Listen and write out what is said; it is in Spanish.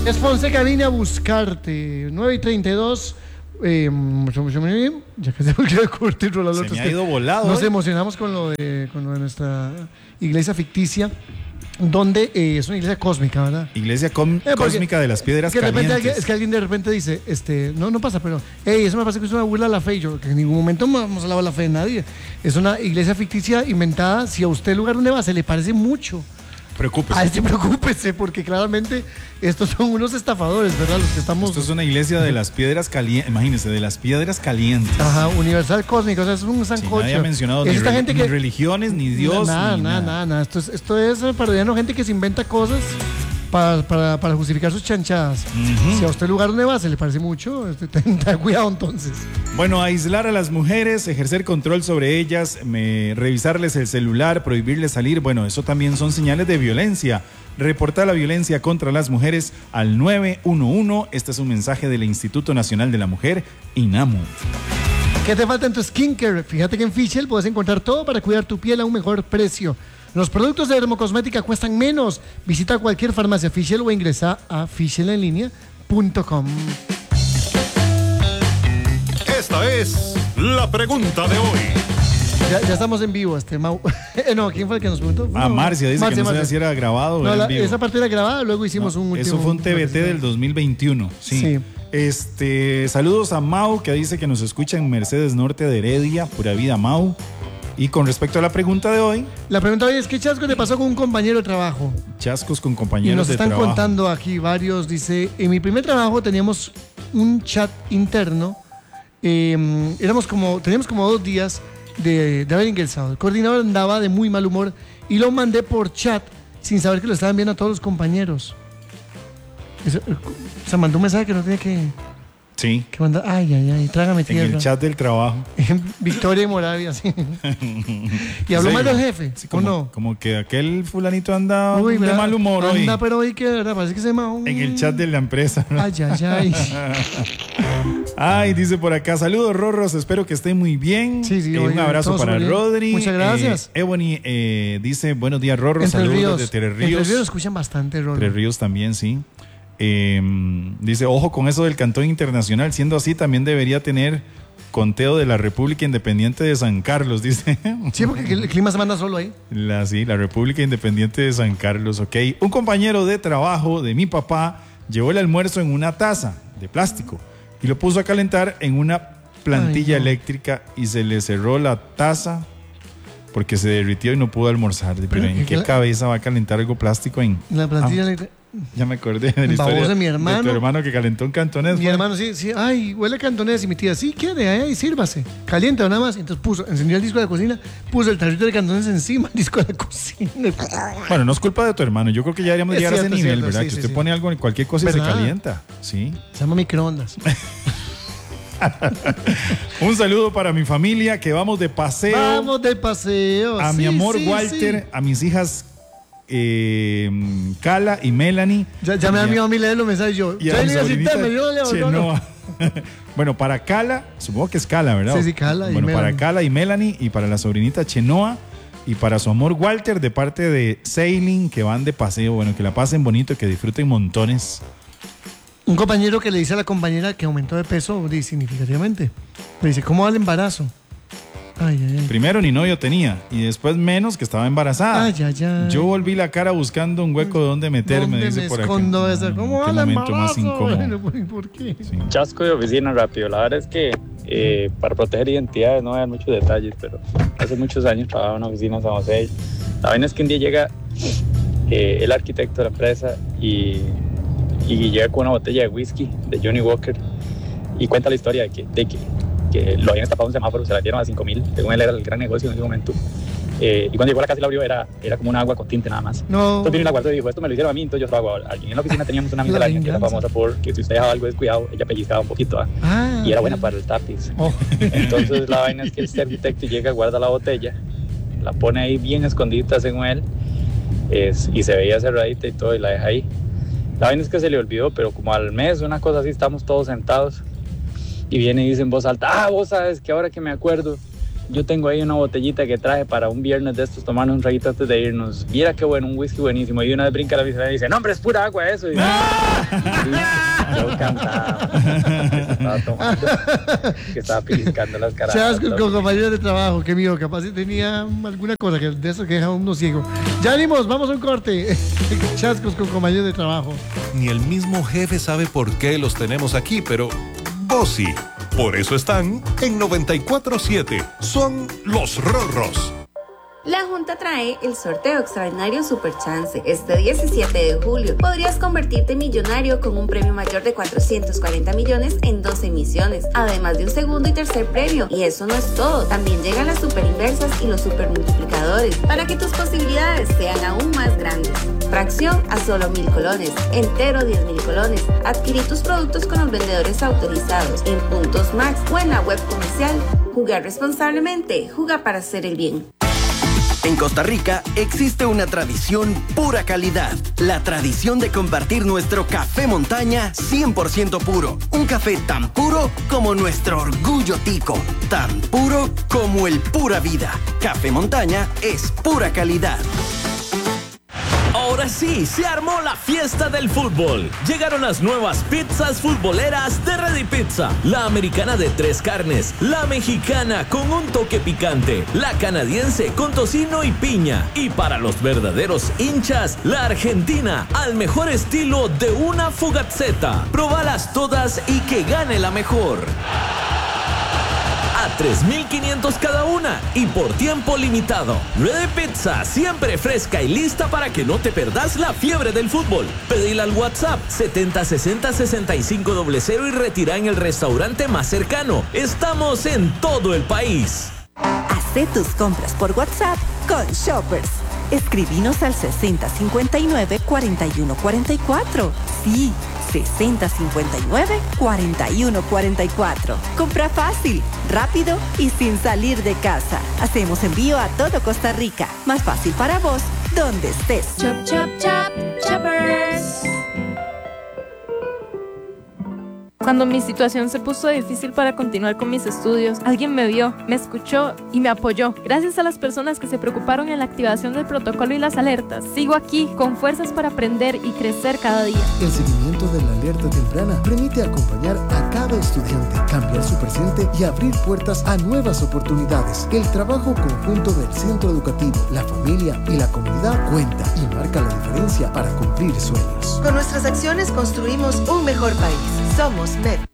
Es Fonseca vine a buscarte. 9:32. Ya que se me quiere curtir la Se me ha ido volado. Nos emocionamos con lo de nuestra iglesia ficticia, donde es una iglesia cósmica, ¿verdad? Iglesia cósmica de las piedras calientes. Es que alguien de repente dice, no pasa, pero, eso me parece que es una burla a la fe. Yo, que en ningún momento hemos hablado de la fe de nadie. Es una iglesia ficticia inventada. Si a usted el lugar donde va se le parece mucho, preocúpese, porque claramente estos son unos estafadores, ¿verdad? Los que estamos... Esto es una iglesia de las piedras calientes, imagínense, de las piedras calientes. Ajá, universal cósmico, o sea, es un sancocho. Nadie ha mencionado ni religiones, ni Dios, nada. Esto es parodiando gente que se inventa cosas para justificar sus chanchadas. Uh-huh. Si a usted el lugar donde va se le parece mucho, tenga cuidado entonces. Bueno, aislar a las mujeres, ejercer control sobre ellas, revisarles el celular, prohibirles salir, bueno, eso también son señales de violencia. Reportar la violencia contra las mujeres al 911. Este es un mensaje del Instituto Nacional de la Mujer, INAMU. ¿Qué te falta en tu skincare? Fíjate que en Fischl puedes encontrar todo para cuidar tu piel a un mejor precio. Los productos de dermocosmética cuestan menos. Visita cualquier farmacia Fischl o ingresa a fischlenlinea.com. Esta es la pregunta de hoy. Ya estamos en vivo, Mau. No, ¿quién fue el que nos preguntó? Marcia dice que no sabía si era grabado o era en vivo. Esa parte era grabada, luego hicimos un último... Eso fue un TBT del 2021, sí. Saludos a Mau, que dice que nos escucha en Mercedes Norte de Heredia, pura vida Mau. Y con respecto a la pregunta de hoy... La pregunta de hoy es, ¿qué chasco te pasó con un compañero de trabajo? Chascos con compañeros de trabajo. Y nos están contando aquí varios, dice, en mi primer trabajo teníamos un chat interno, teníamos como 2 días de haber ingresado. El coordinador andaba de muy mal humor y lo mandé por chat sin saber que lo estaban viendo a todos los compañeros. O sea, mandó un mensaje que no tenía que... Sí. Que manda, ay, trágame tierra. En el chat del trabajo. Victoria y Moravia, sí. Y habló mal del jefe, sí, ¿o no? Como que aquel fulanito anda de mal humor hoy. Anda, pero hoy que parece que se llama en el chat de la empresa, ¿no? Ay. Ay, dice por acá, saludos Rorros, espero que estén muy bien. Sí, un abrazo para Rodri. Muchas gracias. Ebony dice, buenos días Rorros, saludos de Tres Ríos. Entre Ríos lo escuchan bastante, Rorros. Tres Ríos también, sí. Dice, ojo con eso del Cantón Internacional, siendo así también debería tener conteo de la República Independiente de San Carlos, dice. Sí, porque el clima se manda solo ahí. La República Independiente de San Carlos, ok. Un compañero de trabajo de mi papá llevó el almuerzo en una taza de plástico y lo puso a calentar en una plantilla eléctrica y se le cerró la taza porque se derritió y no pudo almorzar. Pero ¿en qué cabeza va a calentar algo plástico en la plantilla eléctrica? Ya me acordé de la historia de mi hermano. De tu hermano que calentó un cantonés. Mi hermano, sí. Ay, huele a cantonés. Y mi tía, sí, quiere, ahí, sírvase. Calienta nada más. Entonces encendió el disco de la cocina, puso el tarrito de cantonés encima del disco de la cocina. Bueno, no es culpa de tu hermano. Yo creo que ya deberíamos llegar a ese nivel, ¿verdad? Sí, que usted pone algo en cualquier cosa y se calienta. Sí. Se llama microondas. Un saludo para mi familia, que vamos de paseo. Vamos de paseo. A mi amor Walter, a mis hijas Cala y Melanie. Ya me da mi mamá y le los mensajes yo. Chenoa. Bueno, para Cala, supongo que es Cala, ¿verdad? Sí, Cala y Melanie. Para Cala y Melanie y para la sobrinita Chenoa y para su amor Walter de parte de Sailing, que van de paseo. Bueno, que la pasen bonito, que disfruten montones. Un compañero que le dice a la compañera que aumentó de peso significativamente. Le dice, ¿cómo va el embarazo? Ay. Primero ni novio tenía y después menos que estaba embarazada. Ay. Yo volví la cara buscando un hueco de donde meterme. ¿Dónde dice me por escondo acá. eso? ¿Cómo va el momento embarazo? Más incómodo. ¿Por qué? Sí. Chasco de oficina rápido. La verdad es que para proteger identidades no voy a dar muchos detalles, pero hace muchos años trabajaba en una oficina en San José. La vaina es que un día llega el arquitecto de la empresa y llega con una botella de whisky de Johnny Walker y cuenta la historia de que lo habían estafado un semáforo, se la dieron a 5,000, según él era el gran negocio en ese momento. Y cuando llegó a la casa y la abrió, era como un agua con tinte nada más. No. Entonces vino y la guardó y dijo, esto me lo hicieron a mí, entonces yo lo hago a alguien. En la oficina teníamos una amiga que era famosa porque si usted dejaba algo descuidado, ella pellizcaba un poquito, y era buena para el tapiz. Entonces la vaina es que este arquitecto llega, guarda la botella, la pone ahí bien escondida según él, y se veía cerradita y todo, y la deja ahí. La vaina es que se le olvidó, pero como al mes, una cosa así, estamos todos sentados y viene y dice en voz alta, vos sabes que ahora que me acuerdo, yo tengo ahí una botellita que traje para un viernes de estos, tomarnos un traguito antes de irnos. Mira qué bueno, un whisky buenísimo. Y una vez brinca la visita y dice, no, hombre, es pura agua eso. Y yo cantaba, que se estaba tomando, que estaba pellizcando las caras. Chascos con compañeros de trabajo, qué mío, capaz si tenía alguna cosa que de eso que deja uno ciego. Ya venimos, vamos a un corte. Chascos con compañeros de trabajo. Ni el mismo jefe sabe por qué los tenemos aquí, pero vos sí. Por eso están en 94.7. Son los Rorros. La Junta trae el sorteo extraordinario Super Chance. Este 17 de julio podrías convertirte en millonario con un premio mayor de 440 millones en 12 emisiones, además de un segundo y tercer premio. Y eso no es todo, también llegan las super inversas y los super multiplicadores para que tus posibilidades sean aún más grandes. Fracción a solo 1,000 colones, entero 10,000 colones. Adquirí tus productos con los vendedores autorizados en Puntos Max o en la web comercial. Jugar responsablemente, juega para hacer el bien. En Costa Rica existe una tradición pura calidad. La tradición de compartir nuestro café montaña 100% puro. Un café tan puro como nuestro orgullo tico. Tan puro como el pura vida. Café montaña es pura calidad. Ahora sí, se armó la fiesta del fútbol. Llegaron las nuevas pizzas futboleras de Ready Pizza. La americana de 3 carnes, la mexicana con un toque picante, la canadiense con tocino y piña. Y para los verdaderos hinchas, la argentina al mejor estilo de una Fugazzetta. Probalas todas y que gane la mejor. A 3,500 cada una y por tiempo limitado. Ready Pizza, siempre fresca y lista para que no te perdas la fiebre del fútbol. Pedila al WhatsApp 7060-6500 y retira en el restaurante más cercano. Estamos en todo el país. Haz tus compras por WhatsApp con Shoppers. Escribinos al 6059-4144. Sí, 6059-4144. Compra fácil, rápido y sin salir de casa. Hacemos envío a todo Costa Rica. Más fácil para vos, donde estés. Chop, chop, chop, Shoppers. Cuando mi situación se puso difícil para continuar con mis estudios, alguien me vio, me escuchó y me apoyó. Gracias a las personas que se preocuparon en la activación del protocolo y las alertas, sigo aquí con fuerzas para aprender y crecer cada día. El seguimiento de la alerta temprana permite acompañar a cada estudiante, cambiar su presente y abrir puertas a nuevas oportunidades. El trabajo conjunto del centro educativo, la familia y la comunidad cuenta y marca la diferencia para cumplir sueños. Con nuestras acciones construimos un mejor país. Somos MED.